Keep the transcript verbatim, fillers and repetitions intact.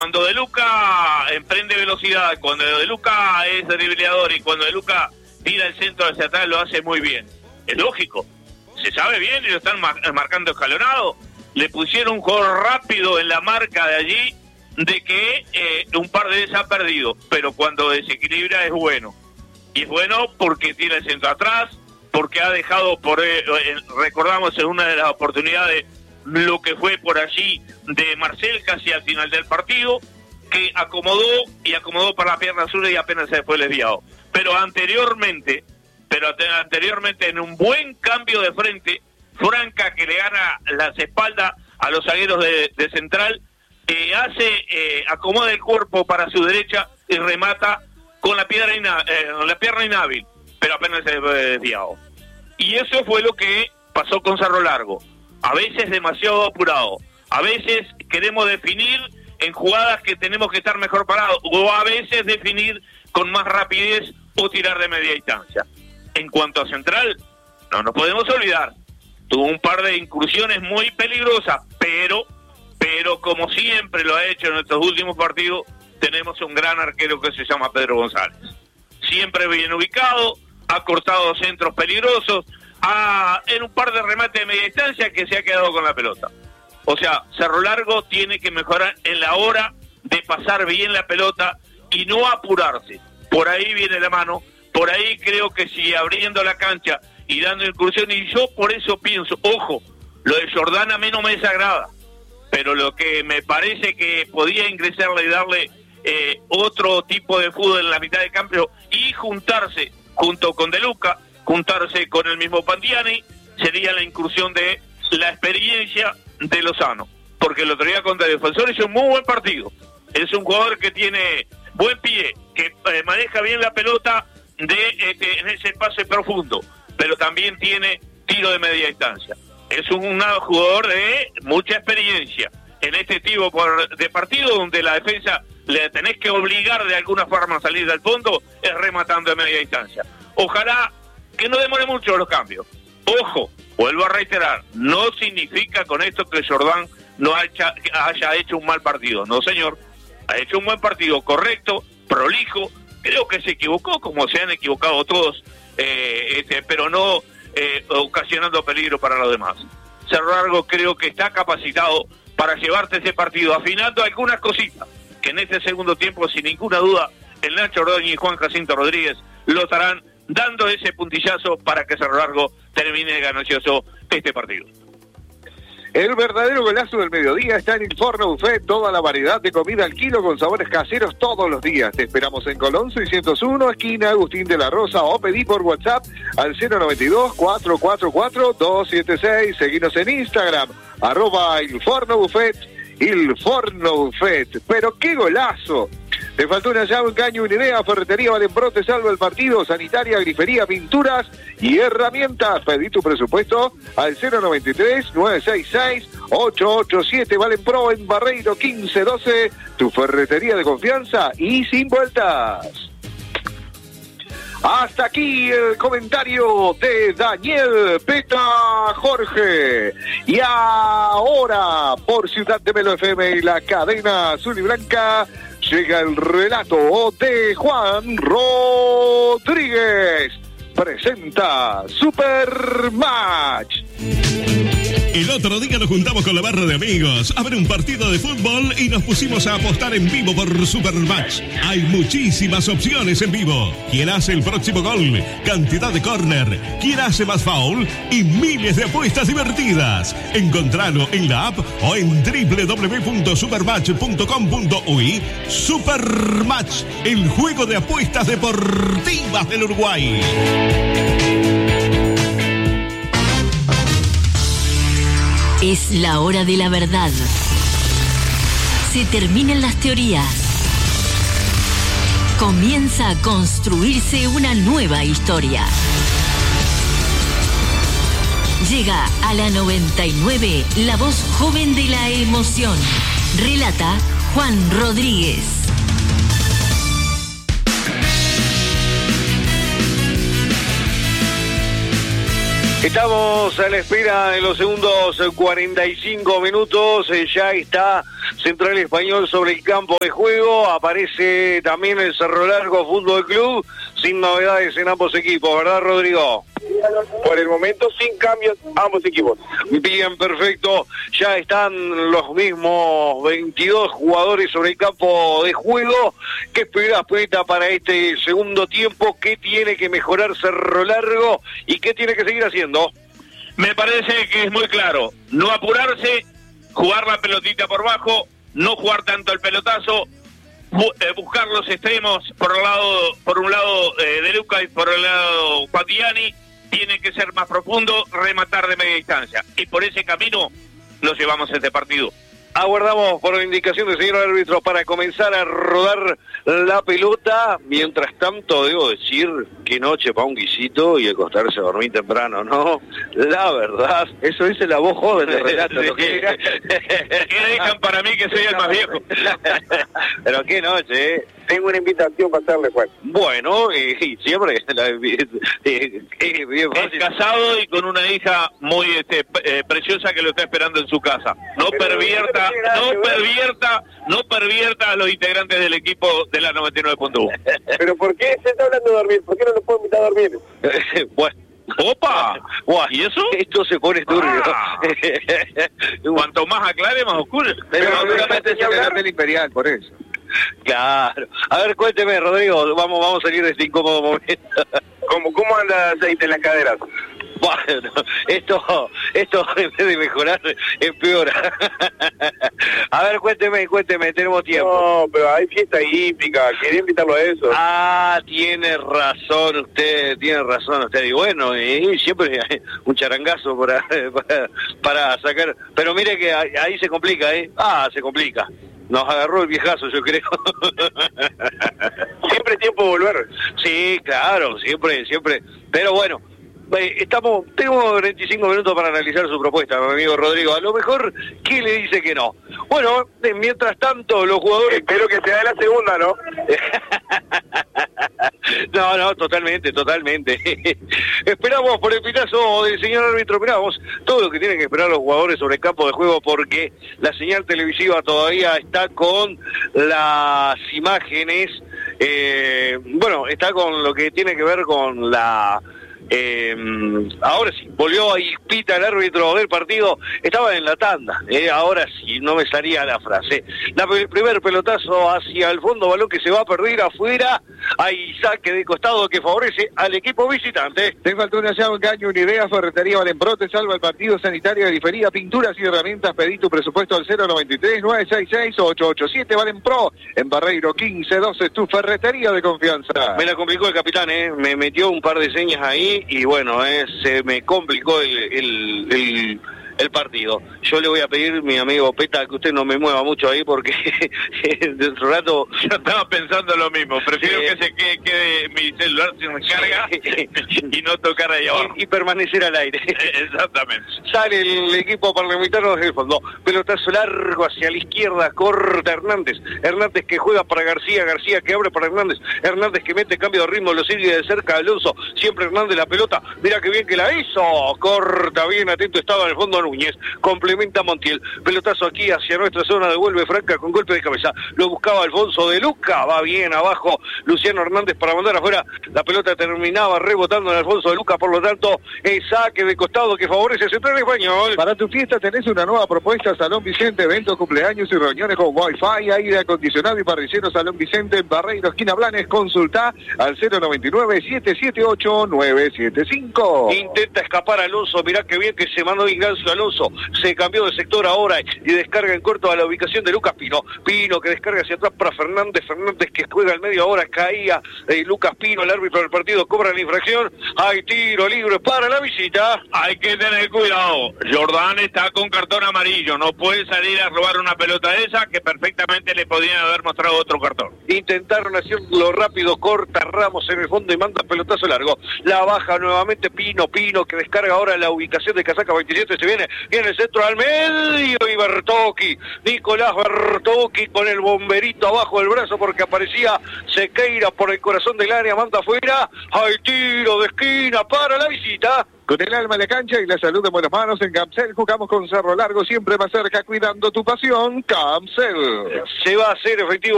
Cuando De Luca emprende velocidad, cuando De Luca es dribleador y cuando De Luca tira el centro hacia atrás, lo hace muy bien. Es lógico, se sabe bien y lo están mar- marcando escalonado. Le pusieron un jugador rápido en la marca de allí, de que eh, un par de veces ha perdido, pero cuando desequilibra es bueno. Y es bueno porque tira el centro atrás, porque ha dejado, por eh, recordamos en una de las oportunidades, lo que fue por allí de Marcel casi al final del partido, que acomodó y acomodó para la pierna azul y apenas se fue desviado. Pero anteriormente, pero anteriormente en un buen cambio de frente, Franca, que le gana las espaldas a los zagueros de, de Central, eh, hace, eh, acomoda el cuerpo para su derecha y remata con la pierna, ina, eh, la pierna inhábil, pero apenas se fue desviado. Y eso fue lo que pasó con Cerro Largo. A veces demasiado apurado, a veces queremos definir en jugadas que tenemos que estar mejor parados, o a veces definir con más rapidez o tirar de media distancia. En cuanto a Central, no nos podemos olvidar, tuvo un par de incursiones muy peligrosas, pero, pero como siempre lo ha hecho en estos últimos partidos, tenemos un gran arquero que se llama Pedro González. Siempre bien ubicado, ha cortado centros peligrosos, ha, en un par de remates de media distancia que se ha quedado con la pelota. O sea, Cerro Largo tiene que mejorar en la hora de pasar bien la pelota y no apurarse. Por ahí viene la mano, por ahí creo que si abriendo la cancha y dando incursión, y yo por eso pienso, ojo, lo de Jordán a mí no me desagrada, pero lo que me parece que podía ingresarle y darle eh, otro tipo de fútbol en la mitad de campo y juntarse junto con De Luca, juntarse con el mismo Pandiani, sería la incursión de la experiencia de Lozano, porque el otro día contra Defensor hizo un muy buen partido. Es un jugador que tiene buen pie, que eh, maneja bien la pelota de este, en ese pase profundo, pero también tiene tiro de media distancia. Es un, un jugador de mucha experiencia en este tipo de partido, donde la defensa le tenés que obligar de alguna forma a salir del fondo, es rematando de media distancia. Ojalá que no demore mucho los cambios. Ojo, vuelvo a reiterar, no significa con esto que Jordán no haya, haya hecho un mal partido. No, señor, ha hecho un buen partido, correcto, prolijo. Creo que se equivocó, como se han equivocado todos, eh, este, pero no eh, ocasionando peligro para los demás. Cerro Largo creo que está capacitado para llevarte ese partido, afinando algunas cositas, que en este segundo tiempo, sin ninguna duda, el Nacho Ordóñez y Juan Jacinto Rodríguez lo estarán dando ese puntillazo para que Cerro Largo termine ganancioso este partido. El verdadero golazo del mediodía está en Il Forno Buffet, toda la variedad de comida al kilo con sabores caseros todos los días. Te esperamos en Colón seiscientos uno, esquina Agustín de la Rosa, o pedí por WhatsApp al cero noventa y dos, cuatro cuatro cuatro, dos siete seis. Seguinos en Instagram, arroba Il Forno Buffet, Il Forno Buffet. Pero qué golazo. Te faltó una llave, un caño, una idea. Ferretería Valenbro te salva el partido. Sanitaria, grifería, pinturas y herramientas. Pedí tu presupuesto al cero noventa y tres, nueve seis seis, ocho ocho siete. Valenbro en Barreiro quince doce. Tu ferretería de confianza y sin vueltas. Hasta aquí el comentario de Daniel Peta Jorge. Y ahora, por Ciudad de Melo F M y la cadena azul y blanca, llega el relato de Juan Rodríguez. Presenta Supermatch. El otro día nos juntamos con la barra de amigos a ver un partido de fútbol y nos pusimos a apostar en vivo por Supermatch. Hay muchísimas opciones en vivo. ¿Quién hace el próximo gol? Cantidad de córner. ¿Quién hace más foul? Y miles de apuestas divertidas. Encontralo en la app o en doble u doble u doble u punto supermatch punto com punto uy. Supermatch, el juego de apuestas deportivas del Uruguay. Es la hora de la verdad. Se terminan las teorías. Comienza a construirse una nueva historia. Llega a la noventa y nueve la voz joven de la emoción. Relata Juan Rodríguez. Estamos a la espera de los segundos cuarenta y cinco minutos. Ya está Central Español sobre el campo de juego. Aparece también el Cerro Largo Fútbol Club, sin novedades en ambos equipos, ¿verdad, Rodrigo? Por el momento sin cambios ambos equipos. Bien, perfecto. Ya están los mismos veintidós jugadores sobre el campo de juego. ¿Qué esperás, Poeta, para este segundo tiempo? ¿Qué tiene que mejorar Cerro Largo y qué tiene que seguir haciendo? Me parece que es muy claro. No apurarse, jugar la pelotita por bajo, no jugar tanto el pelotazo, bu- eh, buscar los extremos por un lado, por un lado eh, De Luca y por el lado Patiani. Tiene que ser más profundo, rematar de media distancia. Y por ese camino lo llevamos a este partido. Aguardamos por la indicación del señor árbitro para comenzar a rodar la pelota. Mientras tanto, debo decir, qué noche para un guisito y acostarse a dormir temprano, ¿no? La verdad, eso dice la voz joven de relato. Sí. ¿Qué dejan para mí que soy el más viejo? Pero qué noche, ¿eh? Tengo una invitación para hacerle, Juan. Bueno, eh, y siempre la, eh, eh, eh, bien fácil. Es casado y con una hija muy este, eh, preciosa que lo está esperando en su casa. No Pero, pervierta, gracias, no pervierta, no pervierta a los integrantes del equipo de la noventa y nueve punto uno. Pero ¿por qué se está hablando de dormir? ¿Por qué no lo puedo invitar a dormir? Bueno. ¡Opa! Buah, ¿Y eso? Esto se pone turbio. Ah. Cuanto más aclare, más oscuro. Pero Pero, seguramente pero, es el cartel imperial, por eso. Claro. A ver, cuénteme, Rodrigo, vamos, vamos a salir de este incómodo momento. ¿Cómo, cómo anda el aceite en las caderas? Bueno, esto, esto en vez de mejorar, empeora. A ver, cuénteme, cuénteme, tenemos tiempo. No, pero hay fiesta hípica, quería invitarlo a eso. Ah, tiene razón usted, tiene razón usted. Y bueno, y siempre hay un charangazo para, para, para sacar. Pero mire que ahí, ahí se complica, ¿eh? Ah, se complica. Nos agarró el viejazo, yo creo. Siempre es tiempo de volver. Sí, claro, siempre, siempre. Pero bueno, eh, estamos, tengo veinticinco minutos para analizar su propuesta, mi amigo Rodrigo. A lo mejor, ¿qué le dice que no? Bueno, eh, mientras tanto, los jugadores... Espero que sea de la segunda, ¿no? No, no, totalmente, totalmente. Esperamos por el pitazo del señor árbitro. Miramos todo lo que tienen que esperar los jugadores sobre el campo de juego, porque la señal televisiva todavía está con las imágenes. Eh, bueno, está con lo que tiene que ver con la... Eh, ahora sí, volvió y pita el árbitro del partido. Estaba en la tanda, eh, ahora sí, no me salía la frase. La, el primer pelotazo hacia el fondo, balón que se va a perder afuera. Hay saque de costado que favorece al equipo visitante. Te faltó una llave, un caño, una idea. Ferretería Valenpro te salva el partido. Sanitaria de diferida, pinturas y herramientas. Pedí tu presupuesto al cero noventa y tres, nueve seis seis, ocho ocho siete. Valenpro en Barreiro quince doce, tu ferretería de confianza. Me la complicó el capitán, eh, me metió un par de señas ahí y bueno, eh, se me complicó el, el, el, el partido. Yo le voy a pedir, mi amigo Peta, que usted no me mueva mucho ahí porque de otro rato... Yo estaba pensando lo mismo, prefiero Sí. que se quede, quede mi celular sin recarga y no tocar ahí abajo. y, y permanecer al aire. Exactamente. Sale el equipo parlamentario desde el fondo. Pelotazo largo hacia la izquierda, corta Hernández. Hernández que juega para García, García que abre para Hernández. Hernández que mete cambio de ritmo, lo sigue de cerca Alonso. Siempre Hernández la pelota. Mira que bien que la hizo. Corta bien, atento estaba en el fondo Núñez. Complementa Montiel. Pelotazo aquí hacia nuestra zona, devuelve Franca con golpe de cabeza. Lo buscaba Alfonso de Luca. Va bien abajo Luciano Hernández para mandar afuera. La pelota terminaba rebotando en Alfonso de Luca. Por lo tanto, el saque de costado que favorece Central Español. Para tu fiesta tenés una nueva propuesta, Salón Vicente, eventos, cumpleaños y reuniones con Wi-Fi, aire acondicionado y parrillero. Salón Vicente en Barreiro, esquina Blanes. Consulta al cero noventa y nueve, siete siete ocho, nueve siete cinco. Intenta escapar Alonso, mirá que bien que se mandó Ignacio Alonso, se cambió de sector ahora y descarga en corto a la ubicación de Lucas Pino. Pino que descarga hacia atrás para Fernández, Fernández que juega al medio ahora, caía eh, Lucas Pino, el árbitro del partido cobra la infracción, hay tiro libre para la visita. Hay que tener cuidado. Jordán está con cartón amarillo. No puede salir a robar una pelota de esa que perfectamente le podían haber mostrado otro cartón. Intentaron hacerlo rápido, corta Ramos en el fondo y manda pelotazo largo. La baja nuevamente Pino, Pino que descarga ahora la ubicación de Casaca veintisiete, se viene, viene el centro al medio y Bertocchi, Nicolás Bertocchi con el bomberito abajo del brazo porque aparecía Sequeira por el corazón del área, manda afuera, hay tiro de esquina para la visita. Con el alma en la cancha y la salud en buenas manos, en Campsel jugamos con Cerro Largo, siempre más cerca, cuidando tu pasión. Campsel. Se va a hacer efectivo